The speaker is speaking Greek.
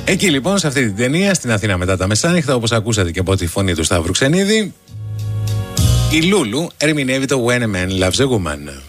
Εκεί λοιπόν, σε αυτή την ταινία, στην Αθήνα μετά τα μεσάνυχτα, όπως ακούσατε και από τη φωνή του Σταύρου Ξενίδη, η Λούλου ερμηνεύει το When a Man Loves a Woman.